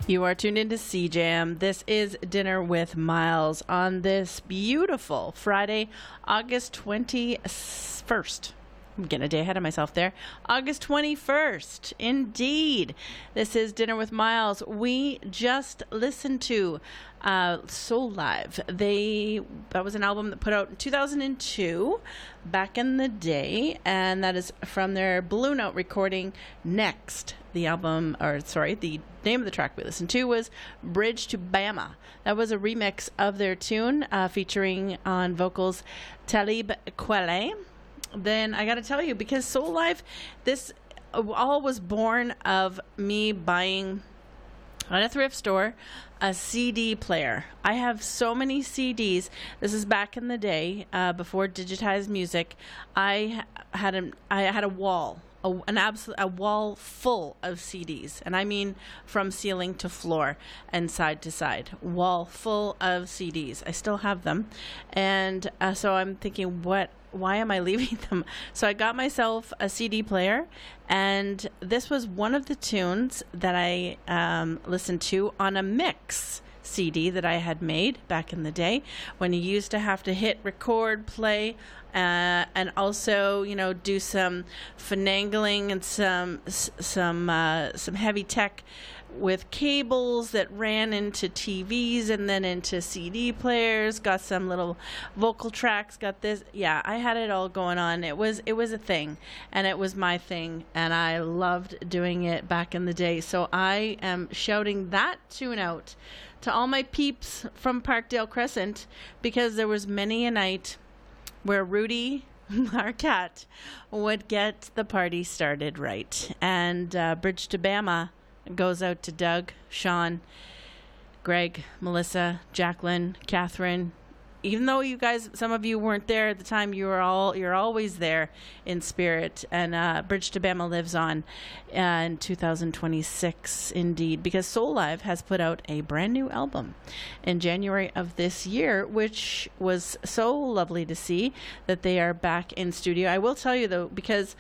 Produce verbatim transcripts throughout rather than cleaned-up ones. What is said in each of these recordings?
You are tuned into C Jam. This is Dinner with Miles on this beautiful Friday, August twenty-first. I'm getting a day ahead of myself there. August twenty-first, indeed. This is Dinner with Miles. We just listened to uh, Soulive. They that was an album that put out in two thousand two, back in the day, and that is from their Blue Note recording, Next. The album, or sorry, the name of the track we listened to was Bridge to Bama. That was a remix of their tune uh, featuring on vocals Talib Kweli. Then I got to tell you, because Soulive, this all was born of me buying at a thrift store a C D player. I have so many C Ds. This is back in the day, uh, before digitized music. I had a I had a wall. A, an absolute a wall full of C Ds, and I mean from ceiling to floor and side to side, wall full of C Ds. I still have them, and uh, so I'm thinking, what? Why am I leaving them? So I got myself a C D player, and this was one of the tunes that I um, listened to on a mix C D that I had made back in the day, when you used to have to hit record, play, uh, and also, you know, do some finagling and some some uh, some heavy tech with cables that ran into T Vs and then into C D players. Got some little vocal tracks. Got this. Yeah, I had it all going on. It was it was a thing, and it was my thing, and I loved doing it back in the day. So I am shouting that tune out to all my peeps from Parkdale Crescent, because there was many a night where Rudy, our cat, would get the party started right. And uh, Bridge to Bama goes out to Doug, Sean, Greg, Melissa, Jacqueline, Catherine. Even though you guys, some of you weren't there at the time, you were all, you're always there in spirit. And uh, Bridge to Bama lives on uh, in two thousand twenty-six, indeed, because Soulive has put out a brand new album in January of this year, which was so lovely to see that they are back in studio. I will tell you, though, because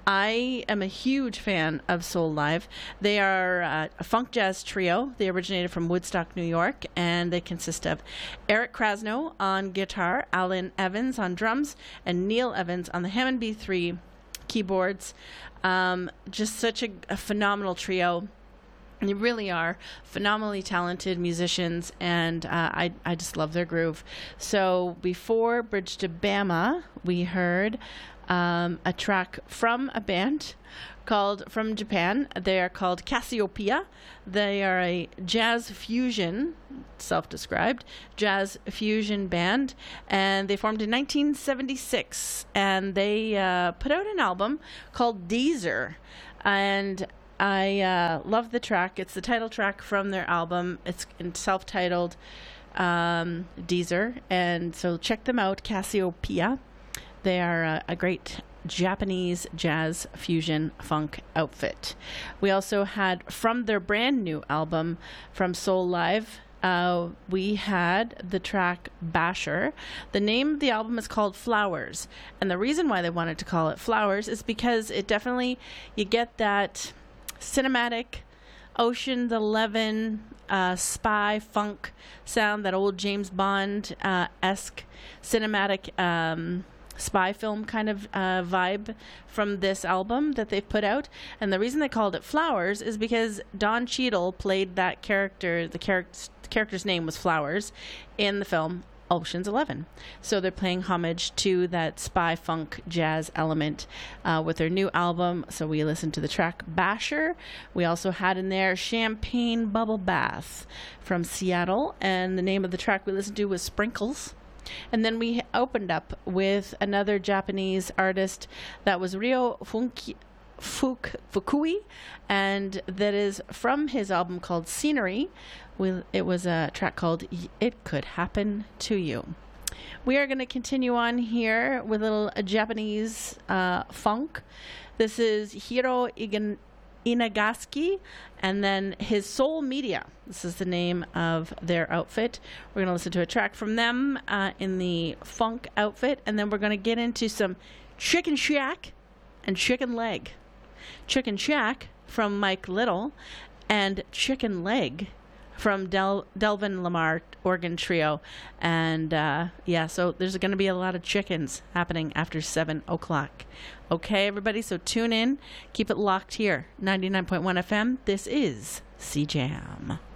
I am a huge fan of Soulive. They are uh, a funk jazz trio. They originated from Woodstock, New York, and they consist of Eric Krasno on guitar, Alan Evans on drums, and Neil Evans on the Hammond B three keyboards. Um, just such a, a phenomenal trio. They really are phenomenally talented musicians, and uh, I, I just love their groove. So before Bridge to Bama, we heard Um, a track from a band called from Japan. They are called Cassiopeia. They are a jazz fusion, self-described jazz fusion band, and they formed in nineteen seventy-six. And they uh, put out an album called Deezer, and I uh, love the track. It's the title track from their album. It's self-titled um, Deezer, and so check them out, Cassiopeia. They are a, a great Japanese jazz fusion funk outfit. We also had, from their brand new album from Soulive, uh, we had the track Basher. The name of the album is called Flowers, and the reason why they wanted to call it Flowers is because it definitely, you get that cinematic Ocean's Eleven uh, spy funk sound, that old James Bond uh, esque cinematic um spy film kind of uh, vibe from this album that they've put out. And the reason they called it Flowers is because Don Cheadle played that character, the, char- the character's name was Flowers, in the film Ocean's Eleven. So they're paying homage to that spy funk jazz element uh, with their new album. So we listened to the track Basher. We also had in there Champagne Bubble Bath from Seattle, and the name of the track we listened to was Sprinkles. And then we opened up with another Japanese artist that was Ryo Funki, Fuk, Fukui, and that is from his album called Scenery. We, it was a track called It Could Happen to You. We are going to continue on here with a little uh, Japanese uh, funk. This is Hiro Igen. Inagaki, and then his Soul Media. This is the name of their outfit. We're going to listen to a track from them uh, in the funk outfit, and then we're going to get into some Chicken Shack and Chicken Leg. Chicken Shack from Mike Little, and Chicken Leg from Del- Delvin Lamar Organ Trio. And uh, yeah, so there's going to be a lot of chickens happening after seven o'clock. Okay, everybody, so tune in. Keep it locked here. ninety-nine point one F M. This is C Jam.